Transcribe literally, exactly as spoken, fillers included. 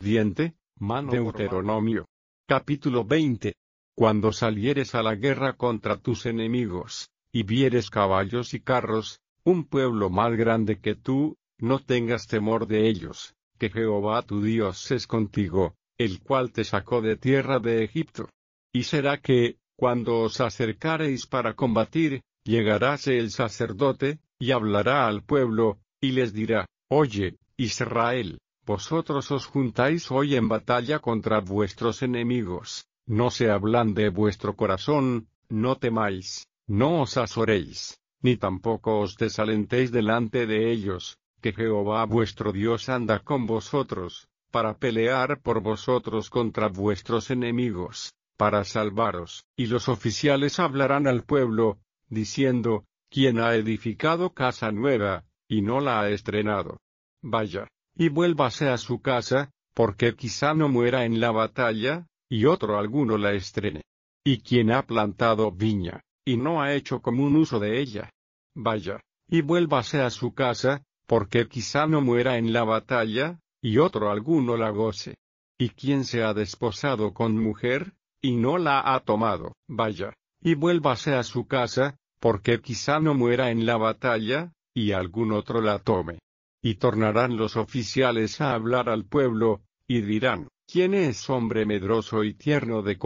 diente. Mano Deuteronomio. Capítulo veinte. Cuando salieres a la guerra contra tus enemigos, y vieres caballos y carros, un pueblo más grande que tú, no tengas temor de ellos, que Jehová tu Dios es contigo, el cual te sacó de tierra de Egipto. Y será que, cuando os acercareis para combatir, llegaráse el sacerdote, y hablará al pueblo, y les dirá: Oye, Israel, vosotros os juntáis hoy en batalla contra vuestros enemigos, no se ablande vuestro corazón, no temáis, no os azoréis, ni tampoco os desalentéis delante de ellos, que Jehová vuestro Dios anda con vosotros, para pelear por vosotros contra vuestros enemigos, para salvaros. Y los oficiales hablarán al pueblo, diciendo: ¿Quién ha edificado casa nueva, y no la ha estrenado? Vaya, y vuélvase a su casa, porque quizá no muera en la batalla, y otro alguno la estrene. ¿Y quién ha plantado viña, y no ha hecho común uso de ella? Vaya, y vuélvase a su casa, porque quizá no muera en la batalla, y otro alguno la goce. ¿Y quién se ha desposado con mujer, y no la ha tomado? Vaya, y vuélvase a su casa, porque quizá no muera en la batalla, y algún otro la tome. Y tornarán los oficiales a hablar al pueblo, y dirán: ¿Quién es hombre medroso y tierno de